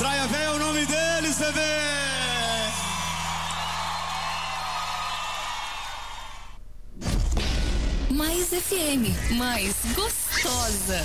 Traia Véia é o nome deles, bebê! Mais FM, mais gostosa.